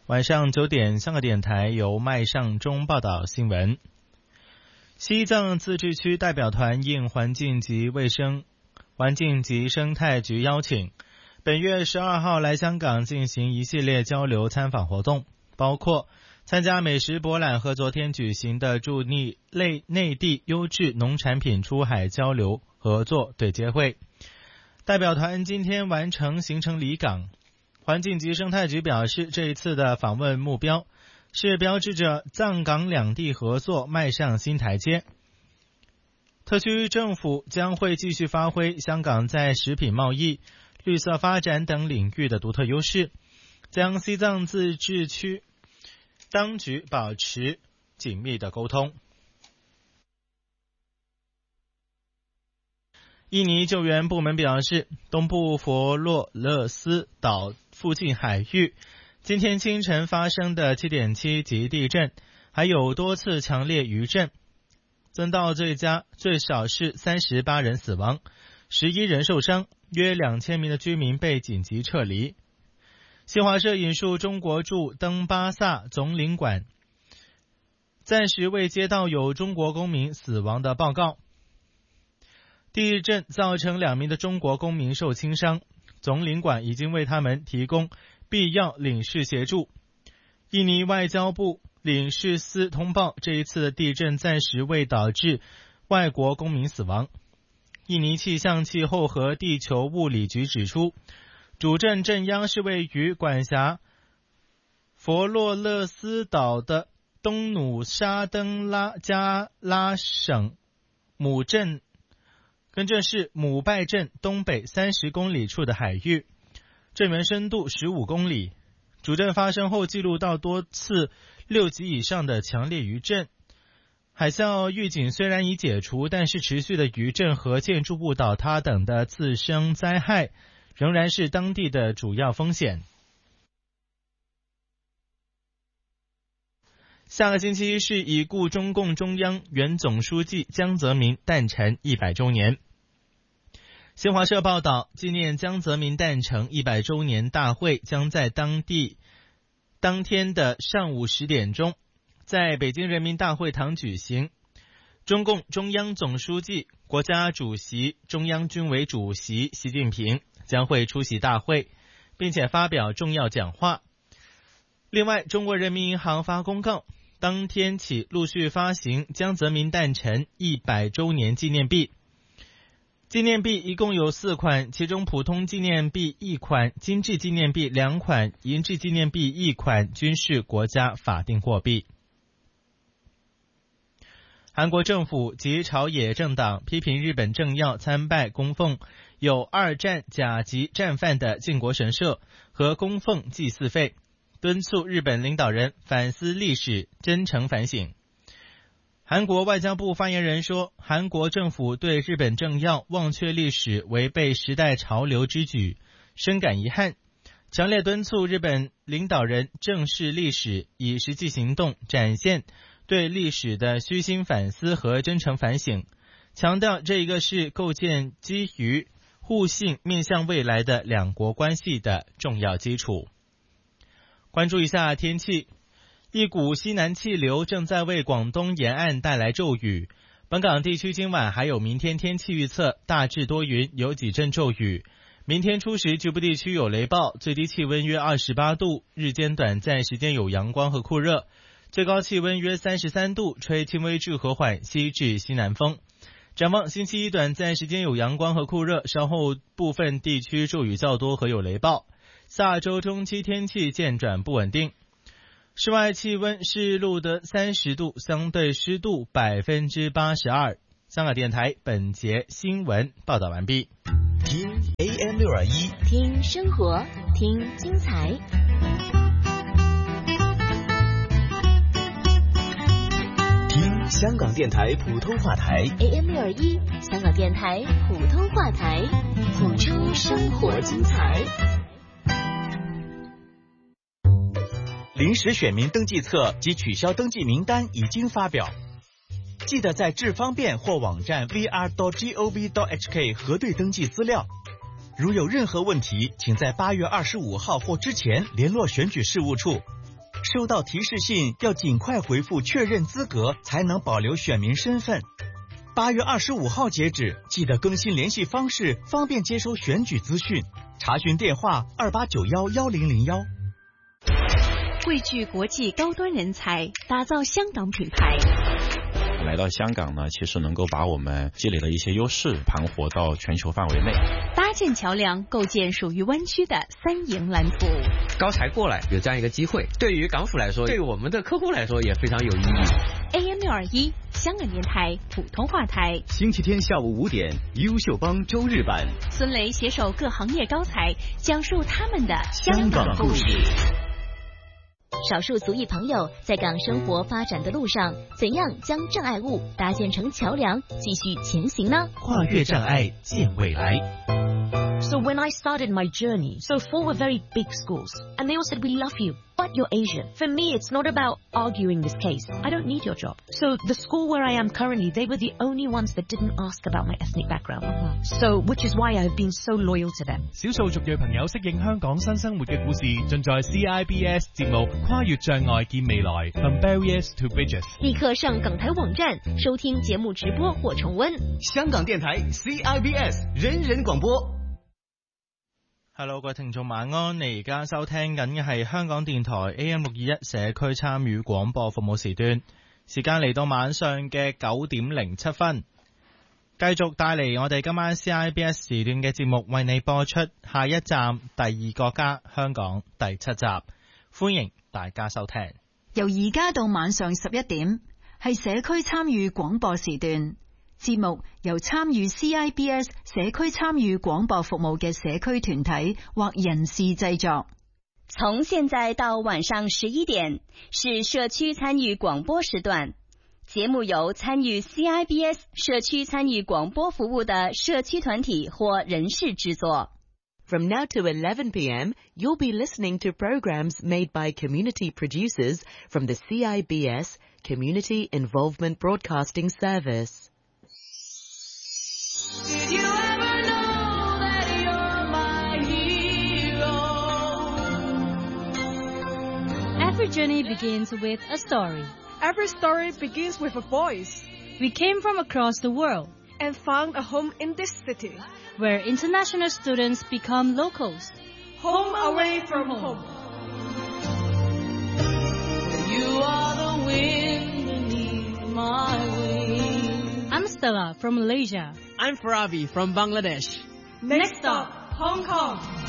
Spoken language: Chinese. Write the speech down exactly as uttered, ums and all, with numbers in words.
晚上九点，香港电台由麦尚中报道新闻。西藏自治区代表团应环境及卫生、环境及生态局邀请，本月十二号来香港进行一系列交流参访活动，包括参加美食博览和昨天举行的驻内内地优质农产品出海交流合作对接会。代表团今天完成行程离港。环境及生态局表示，这一次的访问目标是标志着藏港两地合作迈上新台阶。特区政府将会继续发挥香港在食品贸易、绿色发展等领域的独特优势，将西藏自治区当局保持紧密的沟通。印尼救援部门表示，东部佛洛勒斯岛附近海域今天清晨发生的 七点七 级地震，还有多次强烈余震，增到最佳最少是三十八人死亡，十一人受伤，约两千名的居民被紧急撤离。新华社引述中国驻登巴萨总领馆暂时未接到有中国公民死亡的报告。地震造成两名的中国公民受轻伤，总领馆已经为他们提供必要领事协助。印尼外交部领事司通报，这一次的地震暂时未导致外国公民死亡。印尼气象气候和地球物理局指出，主震震央是位于管辖佛洛勒斯岛的东努沙登拉加拉省母镇跟这是姆拜镇东北三十公里处的海域，震源深度十五公里。主震发生后记录到多次六级以上的强烈余震。海啸预警虽然已解除，但是持续的余震和建筑物倒塌等的次生灾害仍然是当地的主要风险。下个星期是已故中共中央原总书记江泽民诞辰一百周年。新华社报道，纪念江泽民诞辰一百周年大会将在当地当天的上午十点钟在北京人民大会堂举行。中共中央总书记、国家主席、中央军委主席习近平将会出席大会，并且发表重要讲话。另外，中国人民银行发公告，当天起陆续发行江泽民诞辰一百周年纪念币。纪念币一共有四款，其中普通纪念币一款，精致纪念币两款，银质纪念币一款均是国家法定货币。韩国政府及朝野政党批评日本政要参拜供奉有二战甲级战犯的靖国神社和供奉祭祀费，敦促日本领导人反思历史，真诚反省。韩国外交部发言人说，韩国政府对日本政要忘却历史、违背时代潮流之举深感遗憾，强烈敦促日本领导人正视历史，以实际行动展现对历史的虚心反思和真诚反省，强调这一个是构建基于互信面向未来的两国关系的重要基础。关注一下天气，一股西南气流正在为广东沿岸带来骤雨，本港地区今晚还有明天天气预测，大致多云，有几阵骤雨。明天初时局部地区有雷暴，最低气温约二十八度，日间短暂时间有阳光和酷热，最高气温约三十三度，吹轻微至和缓西至西南风。展望星期一短暂时间有阳光和酷热，稍后部分地区骤雨较多和有雷暴。下周中期天气渐转不稳定。室外气温是录得三十度，相对湿度百分之八十二。香港电台本节新闻报道完毕。 听 A M 六二一， 听生活，听精彩。 听香港电台普通话台 A M 六二一，香港电台普通话台，谱出生活精彩。 临时选民登记册及取消登记名单已经发表，记得在智方便或网站 v r dot gov dot h k 核对登记资料。如有任何问题，请在八月二十五号或之前联络选举事务处。 收到提示信要尽快回复确认资格，才能保留选民身份。八月二十五号截止，记得更新联系方式，方便接收选举资讯。查询电话二八九幺幺零零幺。 汇聚国际高端人才，打造香港品牌。 来到香港呢，其实能够把我们积累的一些优势盘活到全球范围内， 搭建桥梁，构建属于湾区的三赢蓝图。 高才过来有这样一个机会，对于港府来说，对于我们的客户来说也非常有意义。 A M 六二一香港电台普通话台， 星期天下午五点，优秀帮周日版， 孙雷携手各行业高才，讲述他们的香港故事。 少数族裔朋友在港生活发展的路上，怎样将障碍物搭建成桥梁，继续前行呢？ 跨越障碍，见未来。 So when I started my journey, so four were very big schools, and they all said, we love you, but you're Asian. For me, it's not about arguing this case. I don't need your job. So the school where I am currently, they were the only ones that didn't ask about my ethnic background. Uh-huh. So, which is why I've been so loyal to them. 少數族裔朋友適應香港新生活嘅故事，盡在 C I B S 節目《跨越障礙見未來》From Barriers to Bridges。 立刻上港台網站收聽節目直播或重溫。 香港電台 C I B S 人人廣播。 Hello， 各位聽眾晚安，你而家收聽緊嘅係香港電台 A M 六二一社區參與廣播服務時段，時間嚟到晚上嘅九點零七分，繼續帶嚟我哋今晚 C I B S 時段嘅節目，為你播出下一站第二國家香港第七集，歡迎大家收聽。 由而家到晚上十一點，係社區參與廣播時段。節目由參與 C I B S 社區參與廣播服務嘅社區團體或人士製作。 從現在到晚上十一點是社區參與廣播時段，節目由參與 C I B S 社區參與廣播服務的社區團體或人士製作。 From now to eleven p m, you'll be listening to programs made by community producers from the C I B S Community Involvement Broadcasting Service. Did you ever know that you're my hero? Every journey begins with a story. Every story begins with a voice. We came from across the world and found a home in this city, where international students become locals. Home away from home. You are the wind beneath my wings. I'm Stella from Malaysia. I'm Farabi from Bangladesh. Next stop, Hong Kong.